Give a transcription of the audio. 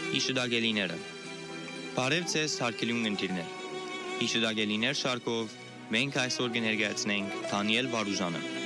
Իշդագելիները։ Բարև ձեզ հարգելի ունկնդիրներ։ Իշդագելիներ շարքով մենք այսօր կներկայացնենք Դանիել Վարուժանը։